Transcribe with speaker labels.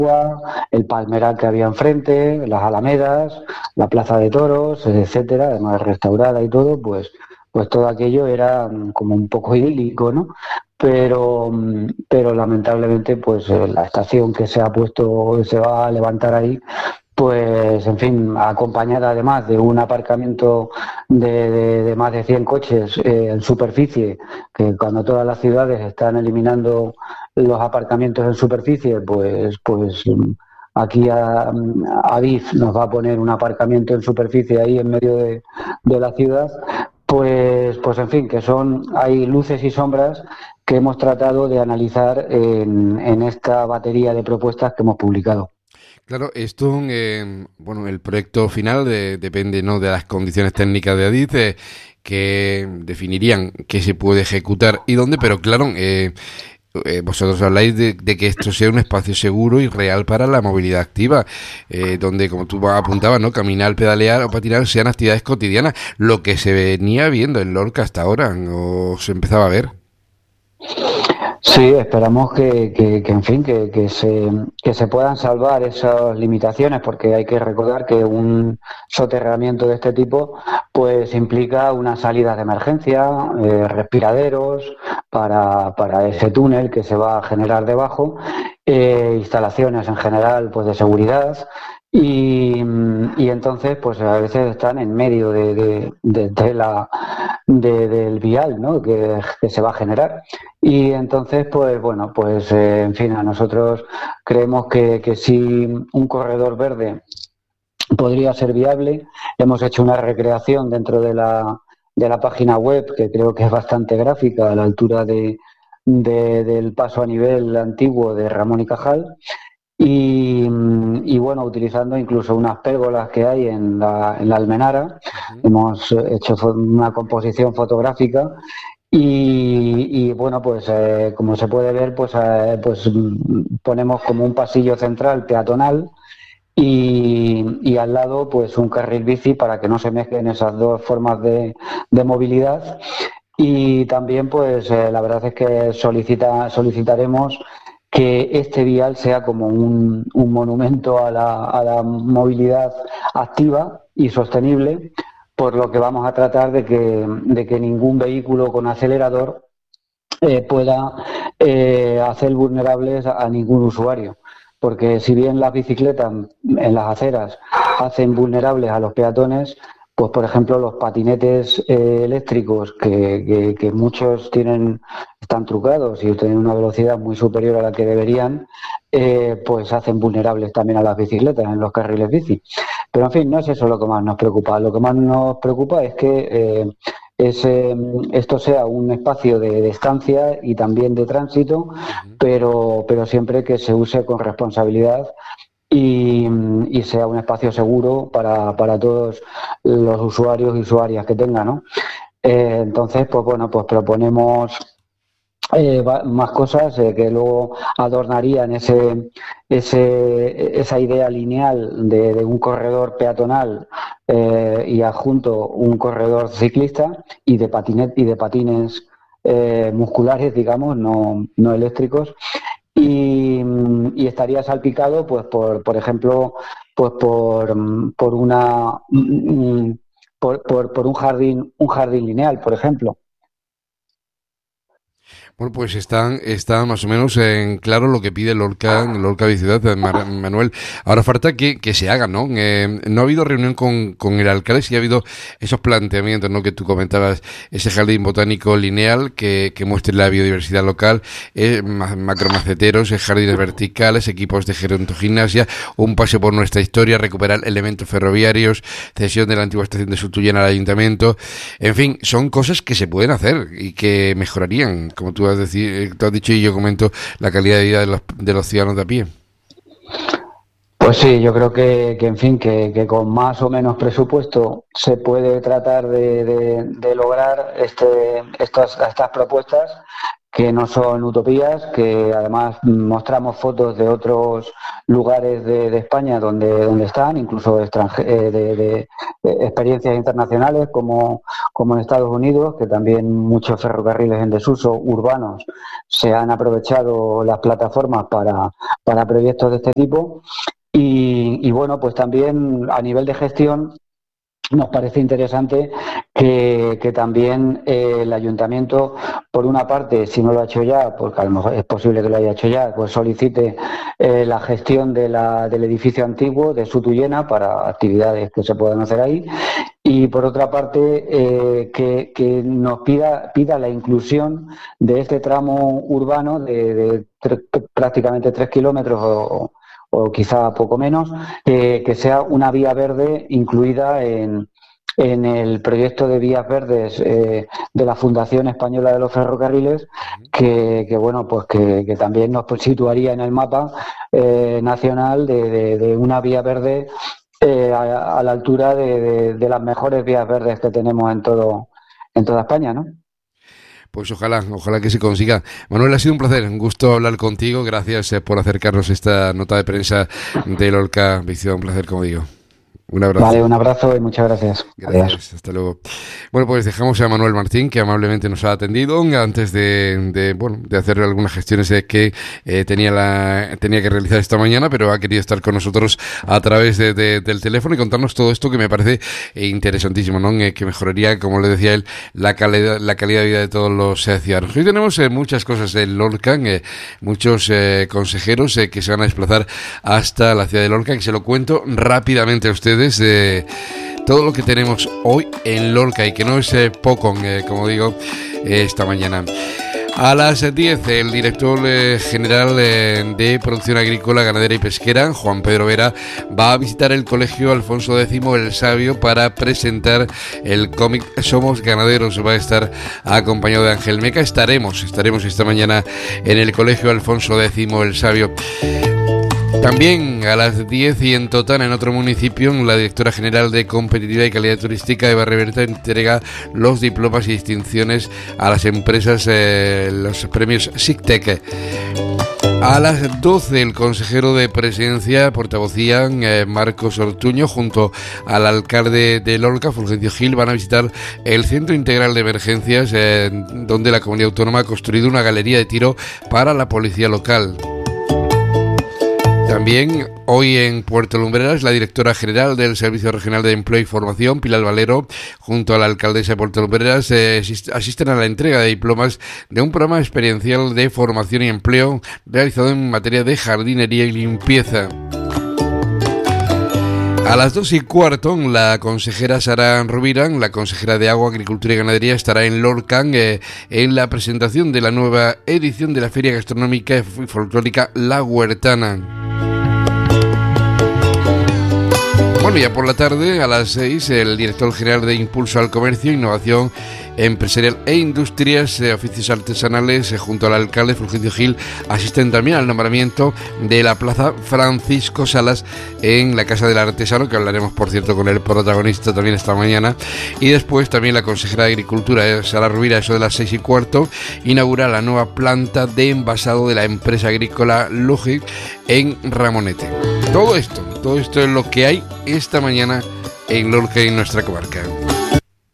Speaker 1: el palmeral que había enfrente, las alamedas, la plaza de toros, etcétera, además restaurada y todo, pues todo aquello era como un poco idílico, ¿no? Pero lamentablemente, pues la estación que se ha puesto, se va a levantar ahí, pues, en fin, acompañada además de un aparcamiento de más de 100 coches en superficie, que cuando todas las ciudades están eliminando los aparcamientos en superficie, pues aquí Adif nos va a poner un aparcamiento en superficie ahí en medio de la ciudad, pues en fin, hay luces y sombras que hemos tratado de analizar en esta batería de propuestas que hemos publicado.
Speaker 2: Claro, esto, bueno, el proyecto final depende, ¿no?, de las condiciones técnicas de Adif, que definirían qué se puede ejecutar y dónde, pero claro, vosotros habláis de que esto sea un espacio seguro y real para la movilidad activa, donde, como tú apuntabas, ¿no?, caminar, pedalear o patinar sean actividades cotidianas, lo que se venía viendo en Lorca hasta ahora, o se empezaba a ver.
Speaker 1: Sí, esperamos en fin, que se puedan salvar esas limitaciones, porque hay que recordar que un soterramiento de este tipo, pues implica unas salidas de emergencia, respiraderos para ese túnel que se va a generar debajo, instalaciones en general, pues de seguridad. Y entonces, pues a veces están en medio del vial, ¿no?, que se va a generar. Y entonces, pues bueno, en fin, a nosotros creemos que sí, un corredor verde podría ser viable. Hemos hecho una recreación dentro de la página web, que creo que es bastante gráfica, a la altura del paso a nivel antiguo de Ramón y Cajal. Y bueno, utilizando incluso unas pérgolas que hay en la Almenara.
Speaker 2: Ujú.
Speaker 1: Hemos hecho una composición fotográfica y bueno, pues como se puede ver, pues ponemos como un pasillo central peatonal y al lado pues un carril bici para que no se mezclen esas dos formas de movilidad. Y también pues la verdad es que solicitaremos que este vial sea como un monumento a la movilidad activa y sostenible, por lo que vamos a tratar de que ningún vehículo con acelerador pueda hacer vulnerables a ningún usuario. Porque si bien las bicicletas en las aceras hacen vulnerables a los peatones, pues por ejemplo los patinetes eléctricos, que muchos están trucados y tienen una velocidad muy superior a la que deberían, pues hacen vulnerables también a las bicicletas en los carriles bici. Pero en fin, no es eso lo que más nos preocupa. Lo que más nos preocupa es que esto sea un espacio de estancia y también de tránsito,
Speaker 2: Ujú.
Speaker 1: pero siempre que se use con responsabilidad y sea un espacio seguro para todos los usuarios y usuarias que tengan, ¿no? Entonces, pues bueno, pues proponemos más cosas que luego adornarían esa idea lineal de un corredor peatonal y adjunto un corredor ciclista y de patines musculares, digamos, no eléctricos. Y estaría salpicado, pues, por ejemplo, pues por por un jardín lineal, por ejemplo.
Speaker 2: Bueno, pues está más o menos en claro lo que pide Lorca Biciudad, Manuel. Ahora falta que se haga, ¿no? No ha habido reunión con el alcalde, sí ha habido esos planteamientos, ¿no?, que tú comentabas, ese jardín botánico lineal que muestre la biodiversidad local, macromaceteros, jardines verticales, equipos de gerontogimnasia, un paseo por nuestra historia, recuperar elementos ferroviarios, cesión de la antigua estación de Sutuyena al ayuntamiento. En fin, son cosas que se pueden hacer y que mejorarían, como tú has dicho y yo comento, la calidad de vida de los ciudadanos de a pie.
Speaker 1: Pues sí, yo creo en fin, que con más o menos presupuesto se puede tratar de lograr estas propuestas, que no son utopías, que además mostramos fotos de otros lugares de España donde están, incluso de experiencias internacionales como en Estados Unidos, que también muchos ferrocarriles en desuso urbanos se han aprovechado las plataformas para proyectos de este tipo. Y bueno, pues también a nivel de gestión nos parece interesante que también el ayuntamiento, por una parte, si no lo ha hecho ya, porque a lo mejor es posible que lo haya hecho ya, pues solicite la gestión del edificio antiguo de Sutuyena para actividades que se puedan hacer ahí. Y por otra parte, que nos pida la inclusión de este tramo urbano de prácticamente 3 kilómetros o quizá poco menos, que sea una vía verde incluida en el proyecto de vías verdes de la Fundación Española de los Ferrocarriles, que bueno, pues que también nos situaría en el mapa nacional de una vía verde a la altura de las mejores vías verdes que tenemos en toda España, ¿no?
Speaker 2: Pues ojalá que se consiga. Manuel, ha sido un placer, un gusto hablar contigo. Gracias por acercarnos esta nota de prensa de Lorca. Ha sido un placer, como digo. Un abrazo.
Speaker 1: Vale, un abrazo y muchas gracias.
Speaker 2: Gracias,
Speaker 1: Adiós.
Speaker 2: hasta luego. Bueno, pues dejamos a Manuel Martín, que amablemente nos ha atendido antes de hacer algunas gestiones que tenía que realizar esta mañana, pero ha querido estar con nosotros a través del teléfono y contarnos todo esto que me parece interesantísimo, ¿no? Que mejoraría, como le decía él, la calidad de vida de todos los ciudadanos. Hoy tenemos muchas cosas en Lorca, muchos consejeros que se van a desplazar hasta la ciudad de Lorca, que se lo cuento rápidamente a ustedes. Todo lo que tenemos hoy en Lorca y que no es poco, como digo, esta mañana. A las 10, el director general de Producción Agrícola, Ganadera y Pesquera, Juan Pedro Vera, va a visitar el Colegio Alfonso X el Sabio para presentar el cómic Somos Ganaderos. Va a estar acompañado de Ángel Meca. Estaremos esta mañana en el Colegio Alfonso X el Sabio. También a las 10 y en Totana, en otro municipio, la directora general de Competitividad y Calidad Turística, Eva Reverta, entrega los diplomas y distinciones a las empresas, los premios SICTEC. A las 12, el consejero de Presidencia, portavocía, Marcos Ortuño, junto al alcalde de Lorca, Fulgencio Gil, van a visitar el Centro Integral de Emergencias, donde la comunidad autónoma ha construido una galería de tiro para la policía local. También hoy en Puerto Lumbreras, la directora general del Servicio Regional de Empleo y Formación, Pilar Valero, junto a la alcaldesa de Puerto Lumbreras, asisten a la entrega de diplomas de un programa experiencial de formación y empleo realizado en materia de jardinería y limpieza. A las 2:15, la consejera Sara Rovira, la consejera de Agua, Agricultura y Ganadería, estará en Lorca en la presentación de la nueva edición de la Feria Gastronómica y Folclórica La Huertana. Bueno, ya por la tarde, a las 6, el director general de Impulso al Comercio, Innovación Empresarial e Industrias, Oficios Artesanales, junto al alcalde Fulgencio Gil, asisten también al nombramiento de la Plaza Francisco Salas en la Casa del Artesano, que hablaremos, por cierto, con el protagonista también esta mañana. Y después también la consejera de Agricultura, Sara Rovira, eso de las 6:15, inaugura la nueva planta de envasado de la empresa agrícola Lugic en Ramonete. Todo esto es lo que hay esta mañana en Lorca y en nuestra comarca.